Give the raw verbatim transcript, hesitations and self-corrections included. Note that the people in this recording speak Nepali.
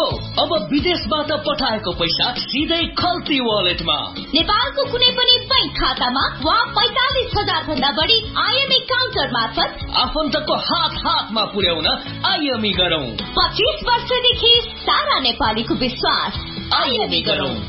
अब विदेशबाट पठाएको पैसा सिधै खल्ती वालेटमा। नेपालको कुनै पनि बैंक खातामा वा पैंतालीस हजार भन्दा बढी आईएमई काउन्टर मार्फत आफन्तको हात हातमा पुर्याउन आईएमई गरौं। पच्चीस वर्षदेखि सारा नेपालीको विश्वास। आईएमई गरौं।